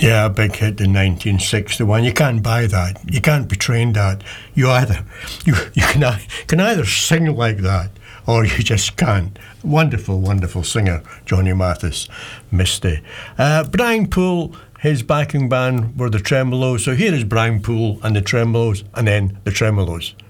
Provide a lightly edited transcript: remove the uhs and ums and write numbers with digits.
Yeah, a big hit in 1961. You can't buy that. You can't be trained at. You can either sing like that or you just can't. Wonderful, wonderful singer, Johnny Mathis, Misty. Brian Poole, his backing band were the Tremeloes. So here is Brian Poole and the Tremeloes, and then the Tremeloes.